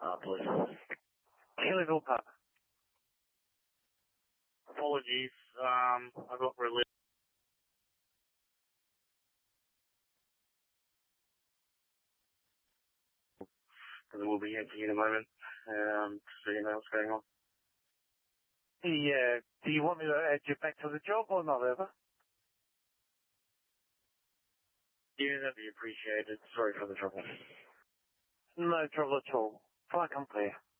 Please. Haleyville Park. Apologies, I got released. And we'll be empty in a moment, so you know what's going on. Yeah, do you want me to add you back to the job or not, ever? Yeah, that'd be appreciated. Sorry for the trouble. No trouble at all. Fly come clear.